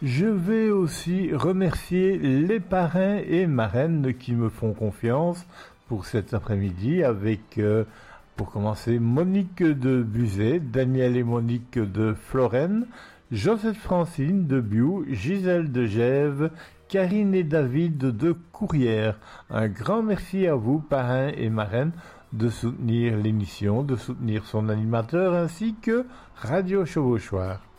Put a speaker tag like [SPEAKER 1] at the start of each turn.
[SPEAKER 1] Je vais aussi remercier les parrains et marraines qui me font confiance pour cet après-midi avec, pour commencer, Monique de Buzet, Daniel et Monique de Florenne, Joseph Francine de Biou, Gisèle de Gèves, Karine et David de Courrières. Un grand merci à vous, parrains et marraines, de soutenir l'émission, de soutenir son animateur ainsi que Radio Chevauchoir.